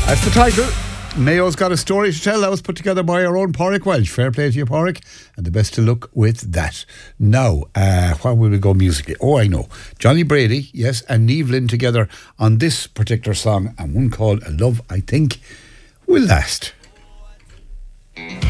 That's the title. Mayo's got a story to tell. That was put together by our own Pádraig Welch. Fair play to you, Pádraig, and the best to look with that. Now, where will we go musically? Oh, I know. Johnny Brady, yes, and Niamh Lynn together on this particular song, and one called A Love I Think Will Last.